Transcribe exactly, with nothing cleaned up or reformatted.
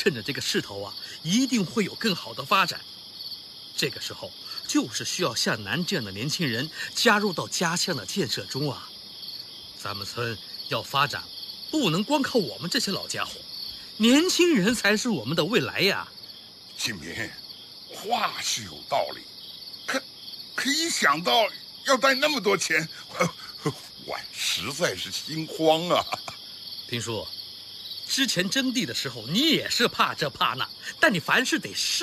趁着这个势头啊，一定会有更好的发展。这个时候，就是需要像南这样的年轻人加入到家乡的建设中啊。咱们村要发展，不能光靠我们这些老家伙，年轻人才是我们的未来呀。 金民，话是有道理，可可一想到要带那么多钱，我我实在是心慌啊。 平叔，之前征地的时候你也是怕这怕那，但你凡事得试。